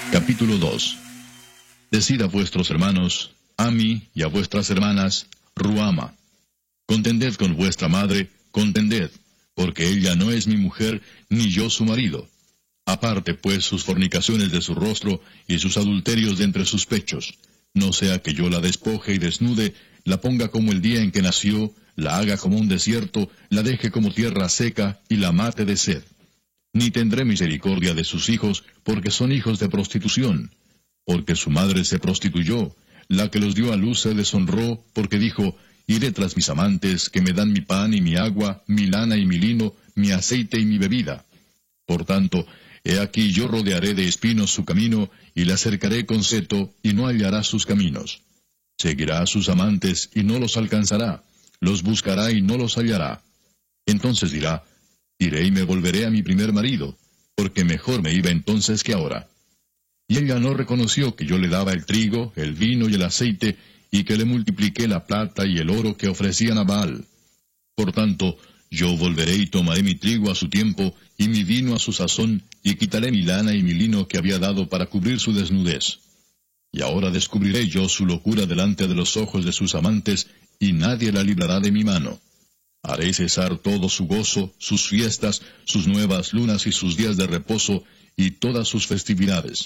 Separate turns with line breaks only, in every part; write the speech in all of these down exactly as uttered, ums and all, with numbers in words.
Capítulo dos. Decid a vuestros hermanos, Ami, y a vuestras hermanas, Ruama. Contended con vuestra madre, contended, porque ella no es mi mujer, ni yo su marido. Aparte pues sus fornicaciones de su rostro, y sus adulterios de entre sus pechos. No sea que yo la despoje y desnude, la ponga como el día en que nació, la haga como un desierto, la deje como tierra seca, y la mate de sed. Ni tendré misericordia de sus hijos, porque son hijos de prostitución. Porque su madre se prostituyó, la que los dio a luz se deshonró, porque dijo, iré tras mis amantes, que me dan mi pan y mi agua, mi lana y mi lino, mi aceite y mi bebida. Por tanto, he aquí yo rodearé de espinos su camino, y la cercaré con seto, y no hallará sus caminos. Seguirá a sus amantes, y no los alcanzará, los buscará y no los hallará. Entonces dirá, iré y me volveré a mi primer marido, porque mejor me iba entonces que ahora. Y ella no reconoció que yo le daba el trigo, el vino y el aceite, y que le multipliqué la plata y el oro que ofrecían a Baal. Por tanto, yo volveré y tomaré mi trigo a su tiempo, y mi vino a su sazón, y quitaré mi lana y mi lino que había dado para cubrir su desnudez. Y ahora descubriré yo su locura delante de los ojos de sus amantes, y nadie la librará de mi mano. Haré cesar todo su gozo, sus fiestas, sus nuevas lunas y sus días de reposo, y todas sus festividades.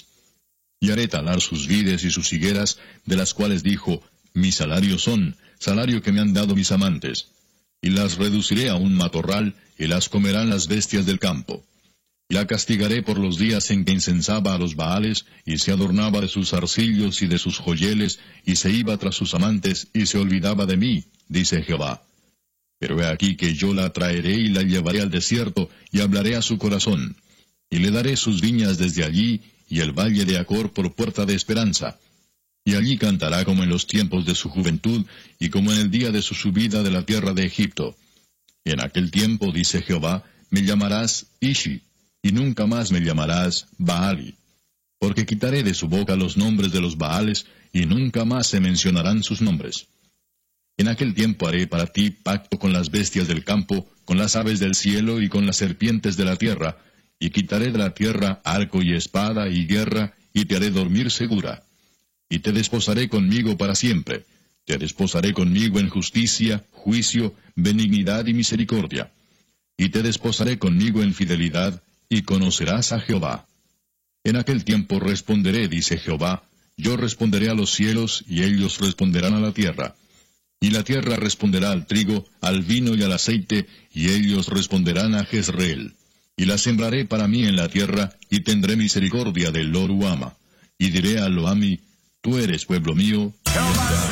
Y haré talar sus vides y sus higueras, de las cuales dijo, mi salario son, salario que me han dado mis amantes. Y las reduciré a un matorral, y las comerán las bestias del campo. Y la castigaré por los días en que incensaba a los Baales, y se adornaba de sus arcillos y de sus joyeles, y se iba tras sus amantes, y se olvidaba de mí, dice Jehová. Pero he aquí que yo la traeré y la llevaré al desierto, y hablaré a su corazón. Y le daré sus viñas desde allí, y el valle de Acor por puerta de esperanza. Y allí cantará como en los tiempos de su juventud, y como en el día de su subida de la tierra de Egipto. En aquel tiempo, dice Jehová, me llamarás Ishi, y nunca más me llamarás Baali. Porque quitaré de su boca los nombres de los Baales, y nunca más se mencionarán sus nombres. En aquel tiempo haré para ti pacto con las bestias del campo, con las aves del cielo y con las serpientes de la tierra, y quitaré de la tierra arco y espada y guerra, y te haré dormir segura. Y te desposaré conmigo para siempre. Te desposaré conmigo en justicia, juicio, benignidad y misericordia. Y te desposaré conmigo en fidelidad, y conocerás a Jehová. En aquel tiempo responderé, dice Jehová, yo responderé a los cielos, y ellos responderán a la tierra. Y la tierra responderá al trigo, al vino y al aceite, y ellos responderán a Jezreel. Y la sembraré para mí en la tierra, y tendré misericordia del Lo Ruama. Y diré a Lo Ami, tú eres pueblo mío,